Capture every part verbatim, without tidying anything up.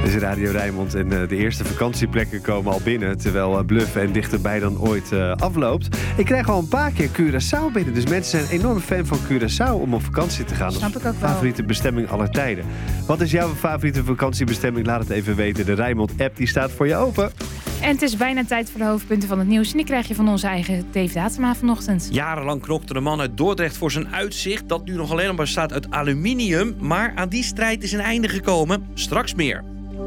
Dit is Radio Rijnmond en uh, de eerste vakantieplekken komen al binnen... terwijl uh, Bluffen en dichterbij dan ooit uh, afloopt. Ik krijg al een paar keer Curaçao binnen. Dus mensen zijn enorm fan van Curaçao om op vakantie te gaan. Snap ik ook wel. Favoriete bestemming aller tijden. Wat is jouw favoriete vakantiebestemming? Laat het even weten. De Rijnmond-app die staat voor je open. En het is bijna tijd voor de hoofdpunten van het nieuws. En die krijg je van onze eigen Dave Datema vanochtend. Jarenlang knokte de man uit Dordrecht voor zijn uitzicht... dat nu nog alleen maar bestaat uit aluminium. Maar aan die strijd is een einde gekomen. Straks meer.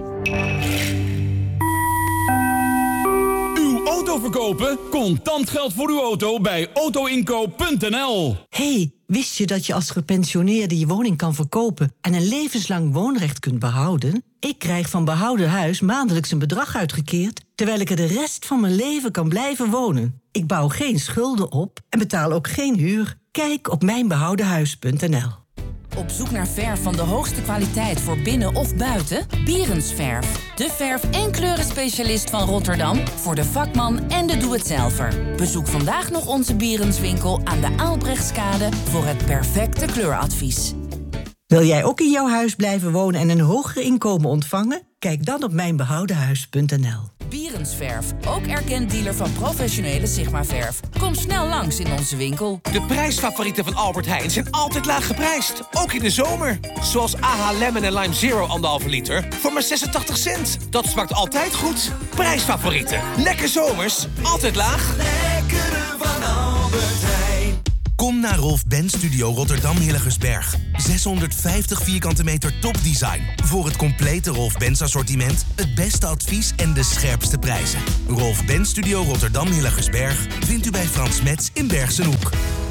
Uw auto verkopen? Contant geld voor uw auto bij autoinkoop punt n l. Hey, wist je dat je als gepensioneerde je woning kan verkopen... en een levenslang woonrecht kunt behouden? Ik krijg van Behouden Huis maandelijks een bedrag uitgekeerd... terwijl ik er de rest van mijn leven kan blijven wonen. Ik bouw geen schulden op en betaal ook geen huur. Kijk op mijn behouden huis punt n l. Op zoek naar verf van de hoogste kwaliteit voor binnen of buiten? Bierens Verf. De verf- en kleurenspecialist van Rotterdam voor de vakman en de doe-het-zelver. Bezoek vandaag nog onze Bierenswinkel aan de Aalbrechtskade voor het perfecte kleuradvies. Wil jij ook in jouw huis blijven wonen en een hoger inkomen ontvangen? Kijk dan op mijn behouden huis punt n l. Bierens Verf, ook erkend dealer van professionele Sigma-verf. Kom snel langs in onze winkel. De prijsfavorieten van Albert Heijn zijn altijd laag geprijsd. Ook in de zomer. Zoals A H Lemon en Lime Zero anderhalve liter voor maar zesentachtig cent. Dat smaakt altijd goed. Prijsfavorieten. Lekker zomers. Altijd laag. Lekkere van Albert Heijn. Kom naar Rolf Benz Studio Rotterdam Hillegersberg. zeshonderdvijftig vierkante meter topdesign. Voor het complete Rolf Benz assortiment, het beste advies en de scherpste prijzen. Rolf Benz Studio Rotterdam Hillegersberg vindt u bij Frans Metz in Bergsenhoek.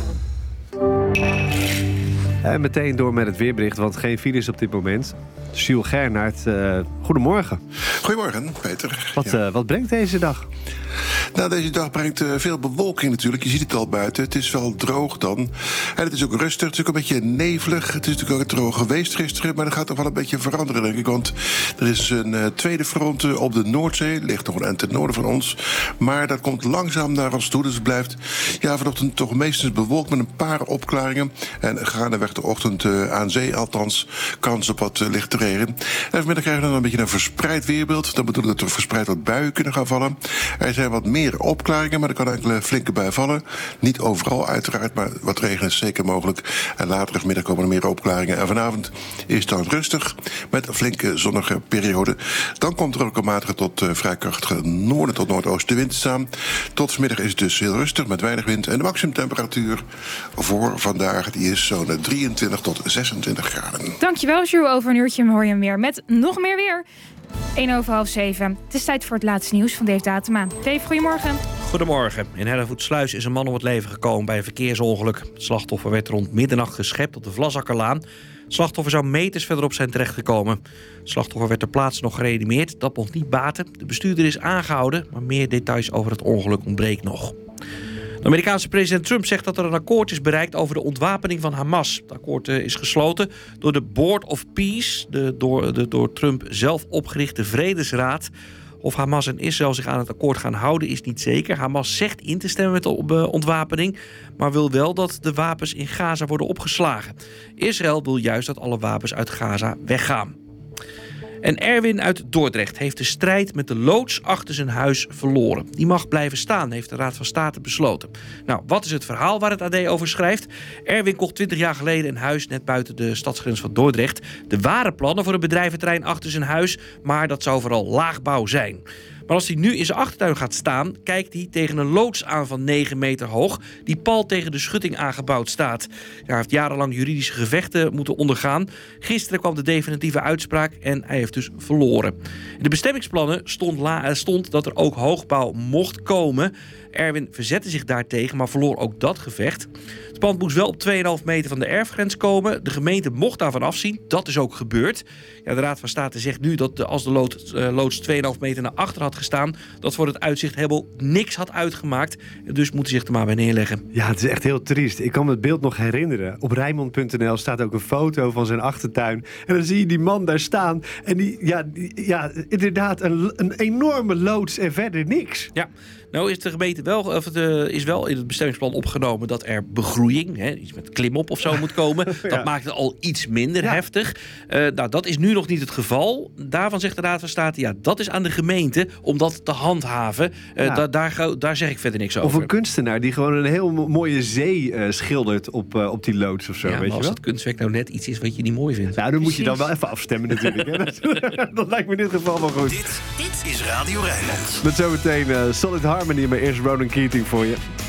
En meteen door met het weerbericht, want geen files op dit moment. Jules Gernaert, uh, goedemorgen. Goedemorgen, Peter. Wat, ja. uh, wat brengt deze dag? Nou, deze dag brengt uh, veel bewolking natuurlijk. Je ziet het al buiten. Het is wel droog dan. En het is ook rustig. Het is ook een beetje nevelig. Het is natuurlijk ook droog geweest gisteren. Maar dat gaat toch wel een beetje veranderen, denk ik. Want er is een uh, tweede front uh, op de Noordzee. Ligt nog een eind ten noorden van ons. Maar dat komt langzaam naar ons toe. Dus het blijft ja, vanochtend toch meestens bewolkt met een paar opklaringen. En gaandeweg de ochtend uh, aan zee althans kans op wat uh, lichte regen. En vanmiddag krijgen we dan een beetje een verspreid weerbeeld. Dat bedoelt dat er verspreid wat buien kunnen gaan vallen. Er zijn wat meer opklaringen, maar er kan enkele flinke bui vallen. Niet overal uiteraard, maar wat regen is zeker mogelijk. En later vanmiddag komen er meer opklaringen. En vanavond is het dan rustig met een flinke zonnige periode. Dan komt er ook een matige tot uh, vrij krachtige noorden tot noordoostenwind staan. Tot vanmiddag is het dus heel rustig met weinig wind. En de maximumtemperatuur voor vandaag die is zo'n drieëntwintig tot zesentwintig graden. Dankjewel, Jules. Over een uurtje hoor je hem weer met nog meer weer. één over half zeven. Het is tijd voor het laatste nieuws van Dave Datema. Dave, goedemorgen. Goedemorgen. In Hellevoetsluis is een man om het leven gekomen bij een verkeersongeluk. Het slachtoffer werd rond middernacht geschept op de Vlasakkerlaan. Het slachtoffer zou meters verderop zijn terechtgekomen. Het slachtoffer werd ter plaatse nog gereanimeerd. Dat mocht niet baten. De bestuurder is aangehouden, maar meer details over het ongeluk ontbreekt nog. De Amerikaanse president Trump zegt dat er een akkoord is bereikt over de ontwapening van Hamas. Het akkoord is gesloten door de Board of Peace, de door, de door Trump zelf opgerichte Vredesraad. Of Hamas en Israël zich aan het akkoord gaan houden is niet zeker. Hamas zegt in te stemmen met de ontwapening, maar wil wel dat de wapens in Gaza worden opgeslagen. Israël wil juist dat alle wapens uit Gaza weggaan. En Erwin uit Dordrecht heeft de strijd met de loods achter zijn huis verloren. Die mag blijven staan, heeft de Raad van State besloten. Nou, wat is het verhaal waar het A D over schrijft? Erwin kocht twintig jaar geleden een huis net buiten de stadsgrens van Dordrecht. Er waren plannen voor een bedrijventerrein achter zijn huis, maar dat zou vooral laagbouw zijn. Maar als hij nu in zijn achtertuin gaat staan, kijkt hij tegen een loods aan van negen meter hoog, die pal tegen de schutting aangebouwd staat. Hij heeft jarenlang juridische gevechten moeten ondergaan. Gisteren kwam de definitieve uitspraak en hij heeft dus verloren. In de bestemmingsplannen stond, la- stond dat er ook hoogbouw mocht komen. Erwin verzette zich daartegen, maar verloor ook dat gevecht. Het pand moest wel op twee komma vijf meter van de erfgrens komen. De gemeente mocht daarvan afzien. Dat is ook gebeurd. Ja, de Raad van State zegt nu dat als de lood, uh, loods twee komma vijf meter naar achter had gestaan... dat voor het uitzicht helemaal niks had uitgemaakt. Dus moet hij zich er maar bij neerleggen. Ja, het is echt heel triest. Ik kan me het beeld nog herinneren. Op Rijnmond punt n l staat ook een foto van zijn achtertuin. En dan zie je die man daar staan. En die, ja, die, ja inderdaad, een, een enorme loods en verder niks. Ja. Nou is de gemeente wel, of de, is wel in het bestemmingsplan opgenomen dat er begroeiing, hè, iets met klimop of zo moet komen. Ja. Dat maakt het al iets minder ja. heftig. Uh, nou, dat is nu nog niet het geval. Daarvan zegt de Raad van State, ja, dat is aan de gemeente om dat te handhaven. Uh, Ja. da, daar, daar zeg ik verder niks over. Of een kunstenaar die gewoon een heel mooie zee uh, schildert op, uh, op die loods of zo. Ja, weet maar je als wel? het kunstwerk nou net iets is wat je niet mooi vindt. Nou, dan moet je dan wel even afstemmen natuurlijk. Hè? Dat, dat lijkt me in dit geval wel goed. Dit, dit is Radio Rijnmond. Met zometeen uh, Solid Harmony, maar eerst Ronan Keating voor je.